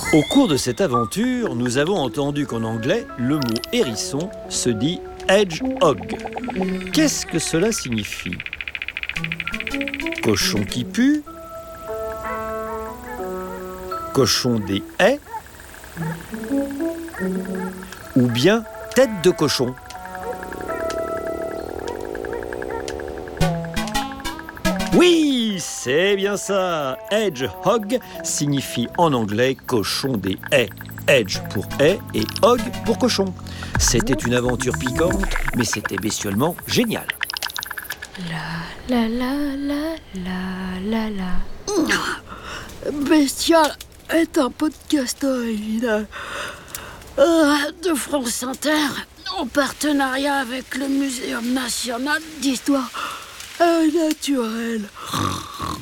Au cours de cette aventure, nous avons entendu qu'en anglais, le mot hérisson se dit hedgehog. Qu'est-ce que cela signifie? Cochon qui pue? Cochon des haies? Ou bien tête de cochon? Oui, c'est bien ça. Hedgehog signifie en anglais cochon des haies. Hedge pour haie et hog pour cochon. C'était une aventure piquante, mais c'était bestialement génial. La la la la la la. Bestial est un podcast original de France Inter en partenariat avec le Muséum national d'histoire naturelle.